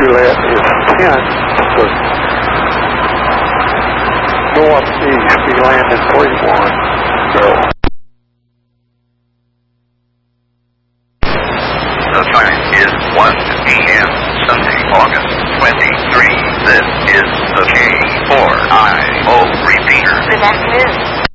Juliet is 10 to northeast. We land in 3-1. So. The time is 1 p.m. Sunday, August 23. This is the K4IO repeater. Good afternoon.